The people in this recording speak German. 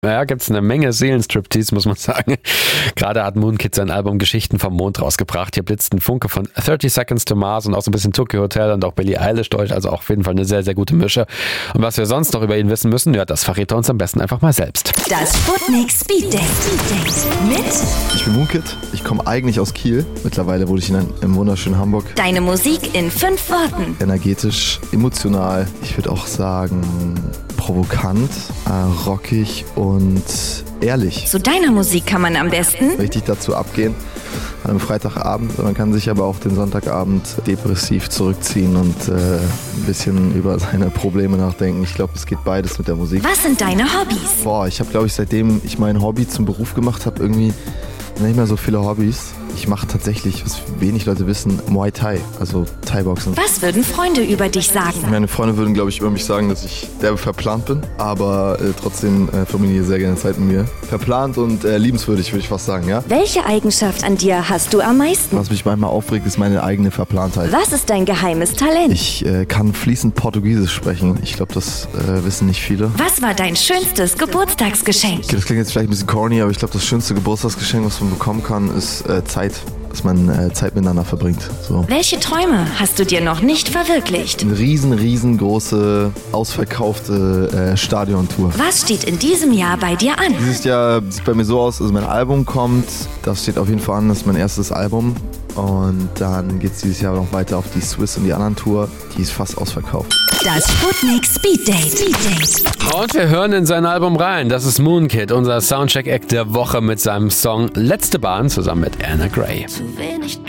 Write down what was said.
Ja, gibt's eine Menge Seelenstriptease, muss man sagen. Gerade hat Moonkid sein Album Geschichten vom Mond rausgebracht. Hier blitzt ein Funke von 30 Seconds to Mars und auch so ein bisschen Tokyo Hotel und auch Billie Eilish durch. Also auch auf jeden Fall eine sehr, sehr gute Mische. Und was wir sonst noch über ihn wissen müssen, ja, das verrät er uns am besten einfach mal selbst. Das Sputnik Speed Date mit Ich bin Moonkid, ich komme eigentlich aus Kiel. Mittlerweile wohne ich im wunderschönen Hamburg. Deine Musik in 5 Worten. Energetisch, emotional, ich würde auch sagen provokant, rockig und ehrlich. Zu deiner Musik kann man am besten Richtig dazu abgehen an einem Freitagabend. Man kann sich aber auch den Sonntagabend depressiv zurückziehen und ein bisschen über seine Probleme nachdenken. Ich glaube, es geht beides mit der Musik. Was sind deine Hobbys? Ich habe, glaube ich, seitdem ich mein Hobby zum Beruf gemacht habe, irgendwie nicht mehr so viele Hobbys. Ich mache tatsächlich, was wenig Leute wissen, Muay Thai, also Thai-Boxen. Was würden Freunde über dich sagen? Meine Freunde würden, glaube ich, über mich sagen, dass ich derbe verplant bin, aber trotzdem verbringen die sehr gerne Zeit mit mir. Verplant und liebenswürdig, würde ich fast sagen, ja? Welche Eigenschaft an dir hast du am meisten? Was mich manchmal aufregt, ist meine eigene Verplantheit. Was ist dein geheimes Talent? Ich kann fließend Portugiesisch sprechen. Ich glaube, das wissen nicht viele. Was war dein schönstes Geburtstagsgeschenk? Okay, das klingt jetzt vielleicht ein bisschen corny, aber ich glaube, das schönste Geburtstagsgeschenk, was man bekommen kann, ist Zeit. Dass man Zeit miteinander verbringt. So. Welche Träume hast du dir noch nicht verwirklicht? Eine riesengroße, ausverkaufte Stadiontour. Was steht in diesem Jahr bei dir an? Dieses Jahr sieht bei mir so aus, also mein Album kommt, das steht auf jeden Fall an, das ist mein erstes Album. Und dann geht es dieses Jahr noch weiter auf die Swiss und die anderen Tour. Die ist fast ausverkauft. Das Sputnik Speed Date. Und wir hören in sein Album rein. Das ist Moonkid, unser Soundcheck-Act der Woche mit seinem Song Letzte Bahn zusammen mit Anna Gray. Zu wenig